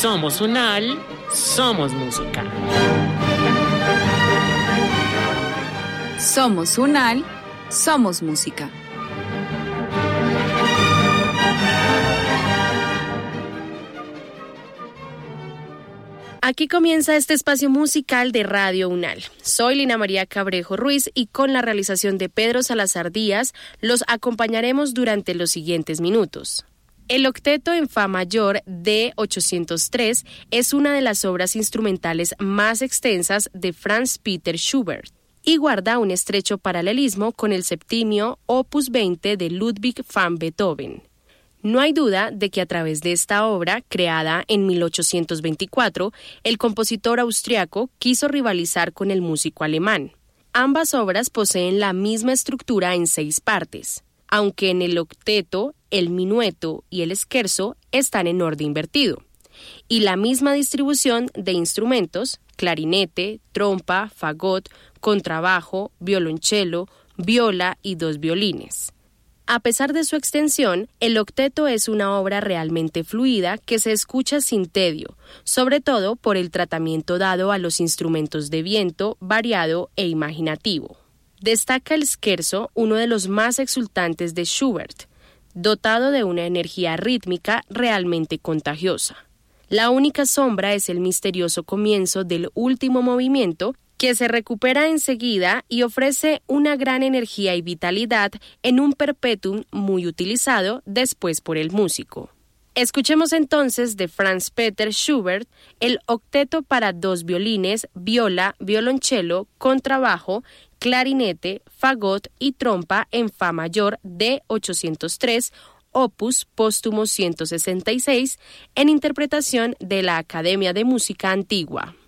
Somos UNAL, somos música. Somos UNAL, somos música. Aquí comienza este espacio musical de Radio UNAL. Soy Lina María Cabrejo Ruiz y con la realización de Pedro Salazar Díaz los acompañaremos durante los siguientes minutos. El octeto en fa mayor D803 es una de las obras instrumentales más extensas de Franz Peter Schubert y guarda un estrecho paralelismo con el septimio Opus 20 de Ludwig van Beethoven. No hay duda de que a través de esta obra, creada en 1824, el compositor austriaco quiso rivalizar con el músico alemán. Ambas obras poseen la misma estructura en 6 partes, aunque en el octeto, el minueto y el scherzo están en orden invertido, y la misma distribución de instrumentos, clarinete, trompa, fagot, contrabajo, violonchelo, viola y 2 violines. A pesar de su extensión, el octeto es una obra realmente fluida que se escucha sin tedio, sobre todo por el tratamiento dado a los instrumentos de viento variado e imaginativo. Destaca el scherzo, uno de los más exultantes de Schubert, dotado de una energía rítmica realmente contagiosa. La única sombra es el misterioso comienzo del último movimiento, que se recupera enseguida y ofrece una gran energía y vitalidad en un perpetuum muy utilizado después por el músico. Escuchemos entonces de Franz Peter Schubert el octeto para 2 violines, viola, violonchelo, contrabajo, clarinete, fagot y trompa en fa mayor D803, opus póstumo 166, en interpretación de la Academia de Música Antigua.